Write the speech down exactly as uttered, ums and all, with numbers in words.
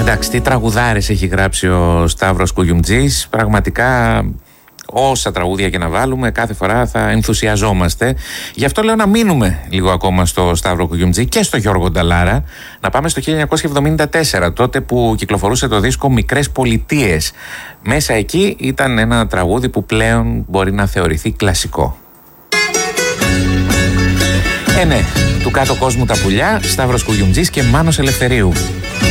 Εντάξει, τι τραγουδάρες έχει γράψει ο Σταύρος Κουγιουμτζής. Πραγματικά όσα τραγούδια και να βάλουμε κάθε φορά θα ενθουσιαζόμαστε. Γι' αυτό λέω να μείνουμε λίγο ακόμα στο Σταύρο Κουγιουμτζή και στο Γιώργο Νταλάρα. Να πάμε στο χίλια εννιακόσια εβδομήντα τέσσερα, τότε που κυκλοφορούσε το δίσκο Μικρές Πολιτείες. Μέσα εκεί ήταν ένα τραγούδι που πλέον μπορεί να θεωρηθεί κλασικό. Ε, ναι, του κάτω κόσμου τα πουλιά, Σταύρος Κουγιουμτζής και Μάνος Ελευθερίου.